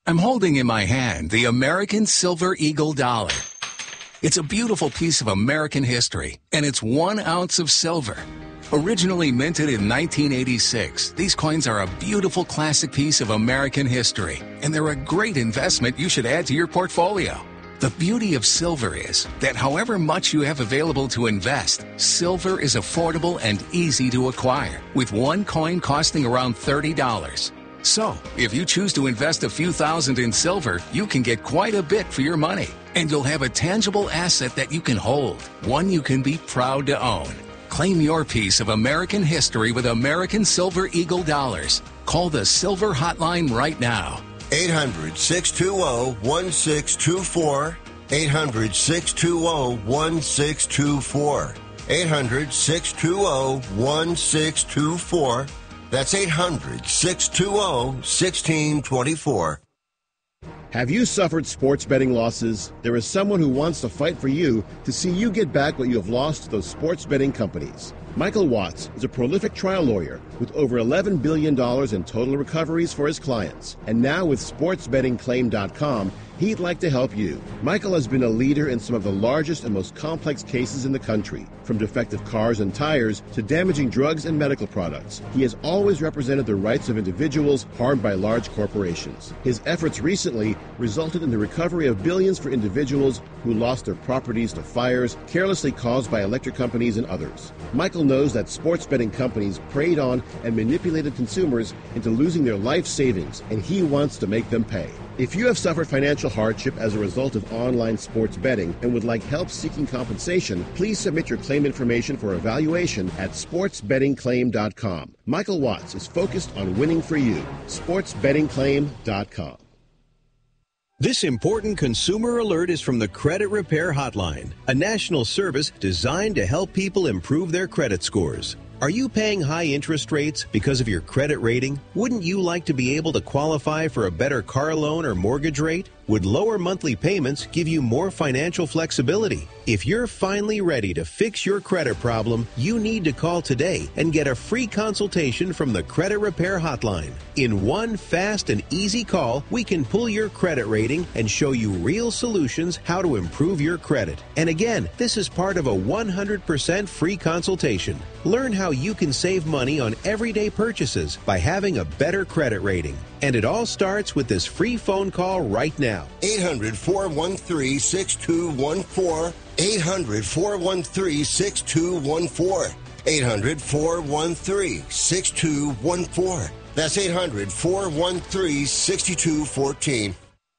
I'm holding in my hand the American Silver Eagle dollar. It's a beautiful piece of American history, and it's 1 ounce of silver. Originally minted in 1986, these coins are a beautiful classic piece of American history, and they're a great investment you should add to your portfolio. The beauty of silver is that however much you have available to invest, silver is affordable and easy to acquire, with one coin costing around $30. So, if you choose to invest a few thousand in silver, you can get quite a bit for your money. And you'll have a tangible asset that you can hold, one you can be proud to own. Claim your piece of American history with American Silver Eagle dollars. Call the Silver Hotline right now. 800-620-1624. 800-620-1624. 800-620-1624. That's 800-620-1624. Have you suffered sports betting losses? There is someone who wants to fight for you to see you get back what you have lost to those sports betting companies. Michael Watts is a prolific trial lawyer with over $11 billion in total recoveries for his clients. And now with SportsBettingClaim.com, he'd like to help you. Michael has been a leader in some of the largest and most complex cases in the country, from defective cars and tires to damaging drugs and medical products. He has always represented the rights of individuals harmed by large corporations. His efforts recently resulted in the recovery of billions for individuals who lost their properties to fires carelessly caused by electric companies and others. Michael knows that sports betting companies preyed on and manipulated consumers into losing their life savings, and he wants to make them pay. If you have suffered financial hardship as a result of online sports betting and would like help seeking compensation, please submit your claim information for evaluation at sportsbettingclaim.com. Michael Watts is focused on winning for you. sportsbettingclaim.com. This important consumer alert is from the Credit Repair Hotline, a national service designed to help people improve their credit scores. Are you paying high interest rates because of your credit rating? Wouldn't you like to be able to qualify for a better car loan or mortgage rate? Would lower monthly payments give you more financial flexibility? If you're finally ready to fix your credit problem, you need to call today and get a free consultation from the Credit Repair Hotline. In one fast and easy call, we can pull your credit rating and show you real solutions how to improve your credit. And again, this is part of a 100% free consultation. Learn how you can save money on everyday purchases by having a better credit rating. And it all starts with this free phone call right now. 800-413-6214. 800-413-6214. 800-413-6214. That's 800-413-6214.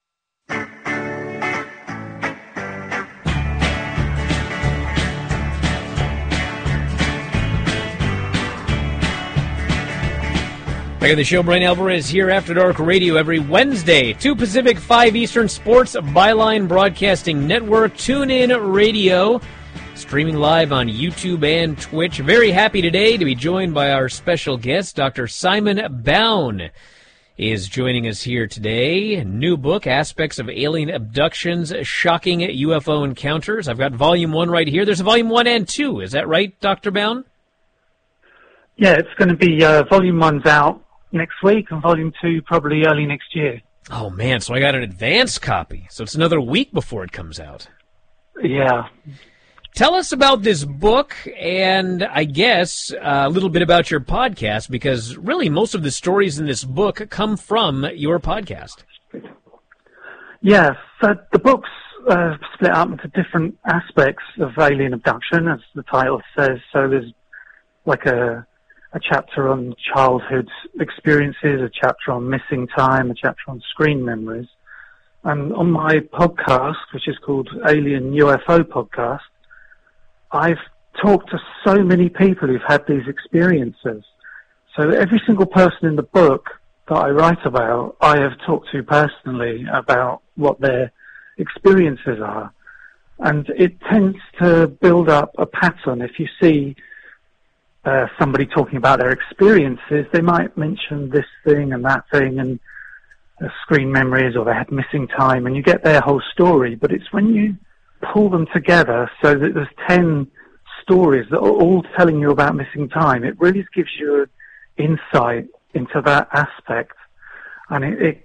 Back at the show, Brian Alvarez here, After Dark Radio, every Wednesday, 2 Pacific, 5 Eastern, Sports Byline Broadcasting Network, TuneIn Radio, streaming live on YouTube and Twitch. Very happy today to be joined by our special guest, Dr. Simon Bown is joining us here today. New book, Aspects of Alien Abductions, Shocking UFO Encounters. I've got Volume 1 right here. There's a Volume 1 and 2. Is that right, Dr. Bown? Yeah, it's going to be Volume 1's out next week, and Volume 2 probably early next year. Oh, man, so I got an advance copy. So it's another week before it comes out. Yeah. Tell us about this book, and I guess a little bit about your podcast, because really most of the stories in this book come from your podcast. Yeah, so the book's split up into different aspects of alien abduction, as the title says. So there's like a chapter on childhood experiences, a chapter on missing time, a chapter on screen memories. And on my podcast, which is called Alien UFO Podcast, I've talked to so many people who've had these experiences. So every single person in the book that I write about, I have talked to personally about what their experiences are. And it tends to build up a pattern. If you see somebody talking about their experiences, they might mention this thing and that thing and screen memories, or they had missing time, and you get their whole story. But it's when you pull them together so that there's 10 stories that are all telling you about missing time, it really gives you an insight into that aspect. And it's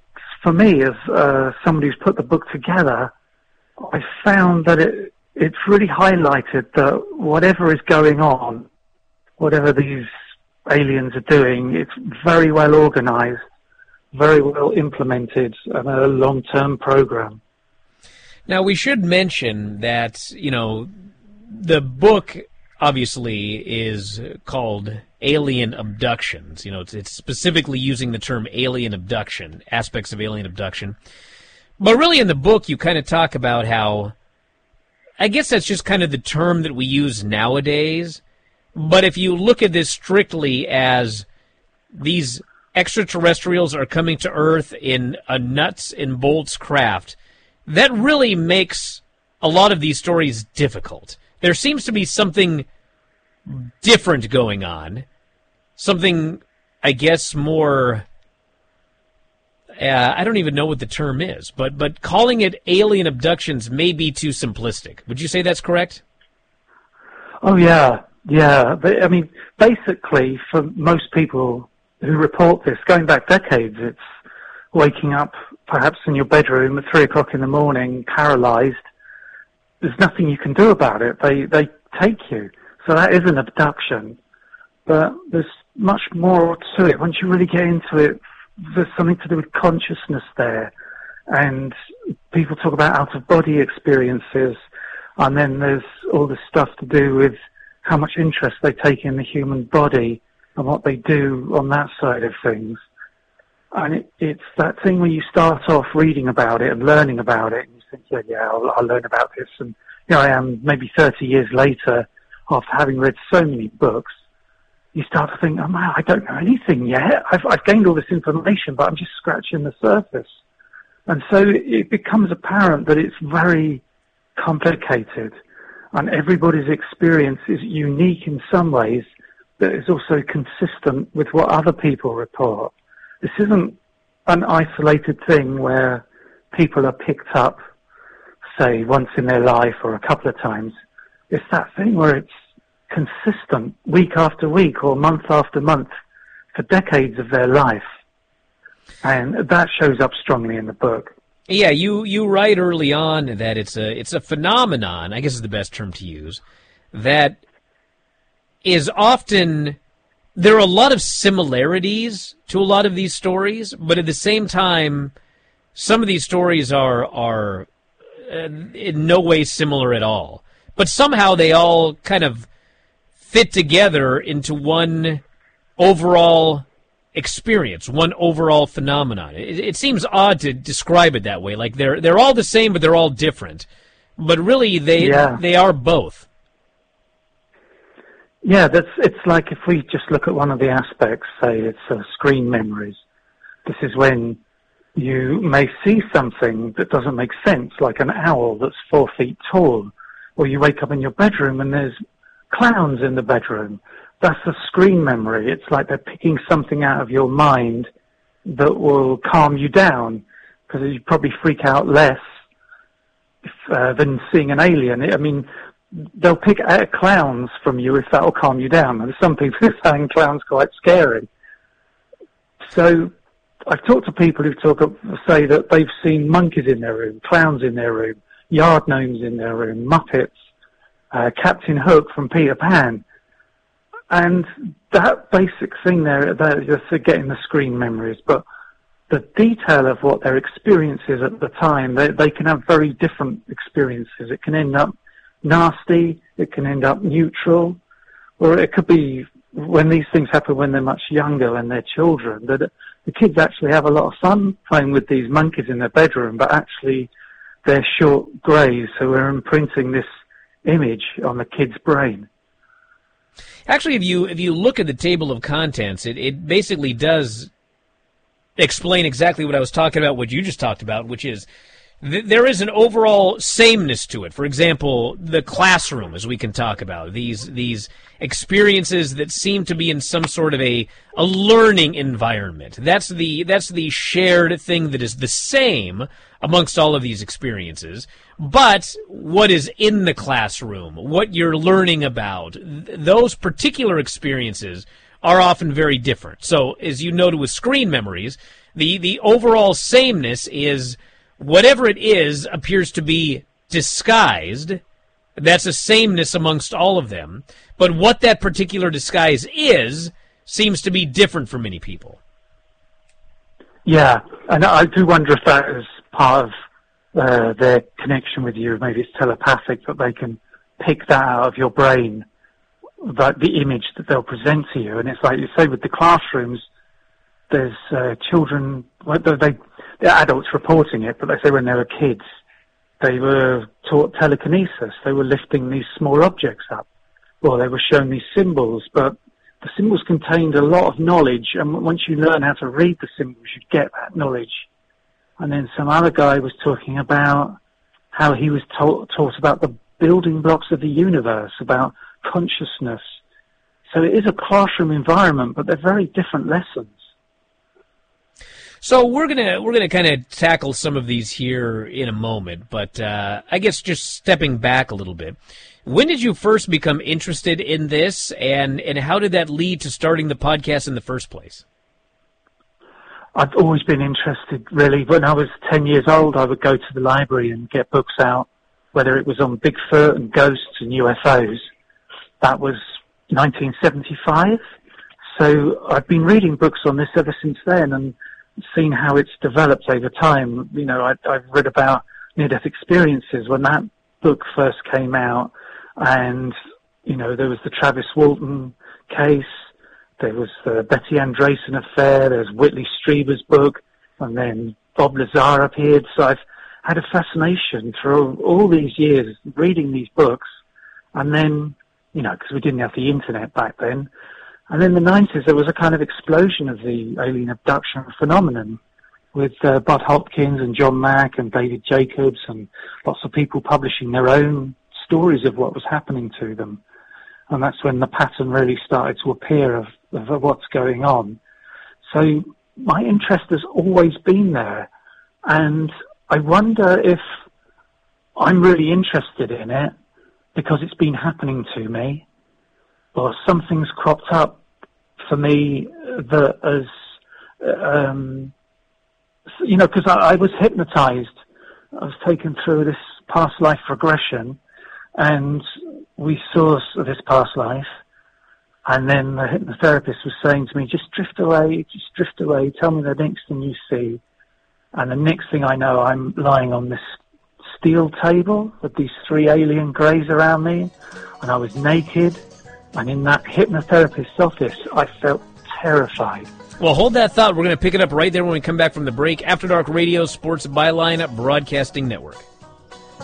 for me, as somebody who's put the book together, I found that it's really highlighted that whatever is going on, whatever these aliens are doing, it's very well organized, very well implemented, and a long-term program. Now, we should mention that, the book obviously is called Alien Abductions. It's specifically using the term alien abduction, aspects of alien abduction. But really in the book, you kind of talk about how, I guess that's just kind of the term that we use nowadays. But if you look at this strictly as these extraterrestrials are coming to Earth in a nuts and bolts craft, that really makes a lot of these stories difficult. There seems to be something different going on, something, I guess, more, I don't even know what the term is, but calling it alien abductions may be too simplistic. Would you say that's correct? Oh, yeah. But, I mean, basically, for most people who report this, going back decades, it's waking up perhaps in your bedroom at 3 o'clock in the morning, paralyzed. There's nothing you can do about it. They take you. So that is an abduction. But there's much more to it. Once you really get into it, there's something to do with consciousness there. And people talk about out-of-body experiences. And then there's all this stuff to do with how much interest they take in the human body and what they do on that side of things. And it's that thing where you start off reading about it and learning about it, and you think, I'll learn about this. And here I am, maybe 30 years later, after having read so many books, you start to think, oh man, I don't know anything yet. I've gained all this information, but I'm just scratching the surface. And so it becomes apparent that it's very complicated, and everybody's experience is unique in some ways, but is also consistent with what other people report. This isn't an isolated thing where people are picked up, say, once in their life or a couple of times. It's that thing where it's consistent week after week or month after month for decades of their life. And that shows up strongly in the book. Yeah, you write early on that it's a phenomenon, I guess is the best term to use, that is often, there are a lot of similarities to a lot of these stories, but at the same time, some of these stories are in no way similar at all. But somehow they all kind of fit together into one overall experience, one overall phenomenon. It seems odd to describe it that way. Like they're all the same, but they're all different. But really, they are both. Yeah, it's like if we just look at one of the aspects, say it's screen memories. This is when you may see something that doesn't make sense, like an owl that's 4 feet tall, or you wake up in your bedroom and there's clowns in the bedroom. That's a screen memory. It's like they're picking something out of your mind that will calm you down, because you probably freak out less than seeing an alien. I mean, they'll pick out clowns from you if that will calm you down. And some people find clowns quite scary. So I've talked to people who say that they've seen monkeys in their room, clowns in their room, yard gnomes in their room, Muppets, Captain Hook from Peter Pan. And that basic thing there, they're getting the screen memories, but the detail of what their experience is at the time, they can have very different experiences. It can end up nasty, it can end up neutral, or it could be when these things happen when they're much younger, when they're children, that the kids actually have a lot of fun playing with these monkeys in their bedroom, but actually they're short greys, so we're imprinting this image on the kid's brain. Actually, if you look at the table of contents, it basically does explain exactly what I was talking about, what you just talked about, which is there is an overall sameness to it. For example, the classroom, as we can talk about, these experiences that seem to be in some sort of a learning environment. That's the shared thing that is the same amongst all of these experiences. But what is in the classroom, what you're learning about, those particular experiences are often very different. So, as you noted with screen memories, The overall sameness is whatever it is appears to be disguised. That's a sameness amongst all of them. But what that particular disguise is seems to be different for many people. Yeah, and I do wonder if that is part of their connection with you. Maybe it's telepathic, that they can pick that out of your brain, that the image that they'll present to you. And it's like you say with the classrooms, there's children, they're adults reporting it, but they say when they were kids, they were taught telekinesis. They were lifting these small objects up, or they were shown these symbols, but the symbols contained a lot of knowledge, and once you learn how to read the symbols, you get that knowledge. And then some other guy was talking about how he was taught about the building blocks of the universe, about consciousness. So it is a classroom environment, but they're very different lessons. So we're gonna kind of tackle some of these here in a moment, but I guess just stepping back a little bit. When did you first become interested in this, and how did that lead to starting the podcast in the first place? I've always been interested, really. When I was 10 years old, I would go to the library and get books out, whether it was on Bigfoot and ghosts and UFOs. That was 1975. So I've been reading books on this ever since then, and seen how it's developed over time. You know, I've read about near-death experiences when that book first came out, and, you know, there was the Travis Walton case, there was the Betty Andreson affair, there's Whitley Strieber's book, and then Bob Lazar appeared. So I've had a fascination through all these years reading these books, and then, you know, because we didn't have the internet back then. And in the 90s, there was a kind of explosion of the alien abduction phenomenon with Bud Hopkins and John Mack and David Jacobs and lots of people publishing their own stories of what was happening to them. And that's when the pattern really started to appear of what's going on. So my interest has always been there. And I wonder if I'm really interested in it because it's been happening to me, or something's cropped up for me that has, you know, because I was hypnotized. I was taken through this past life regression, and we saw this past life, and then the hypnotherapist was saying to me, just drift away, tell me the next thing you see. And the next thing I know, I'm lying on this steel table with these 3 alien greys around me, and I was naked. And in that hypnotherapist's office, I felt terrified. Well, hold that thought. We're going to pick it up right there when we come back from the break. After Dark Radio, Sports Byline Broadcasting Network.